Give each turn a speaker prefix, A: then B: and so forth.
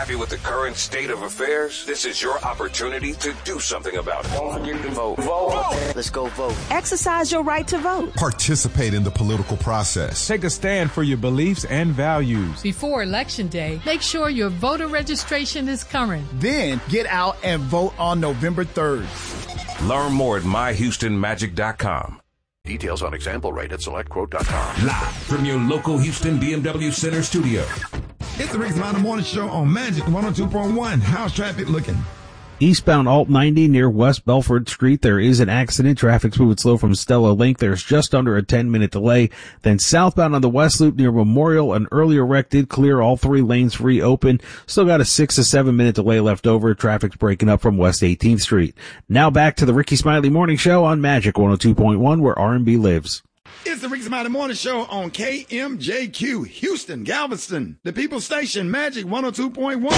A: happy with the current state of affairs? This is your opportunity to do something about it. Don't forget to vote. Vote.
B: Let's go vote.
C: Exercise your right to vote.
D: Participate in the political process.
E: Take a stand for your beliefs and values.
F: Before Election Day, make sure your voter registration is current.
G: Then get out and vote on November 3rd.
A: Learn more at myhoustonmagic.com.
H: Details on example rate at selectquote.com.
I: Live from your local Houston BMW Center studio.
J: It's the Rick Smiley Morning Show on Magic 102.1. How's traffic looking?
K: Eastbound Alt 90 near West Belford Street, there is an accident. Traffic's moving slow from Stella Link. There's just under a 10-minute delay. Then southbound on the West Loop near Memorial, an earlier wreck did clear all 3 lanes free open. Still got a 6 to 7 minute delay left over. Traffic's breaking up from West 18th Street. Now back to the Ricky Smiley Morning Show on Magic 102.1, where R&B lives.
J: It's the Rick Smiley Morning Show on KMJQ, Houston, Galveston, the People's Station, Magic 102.1.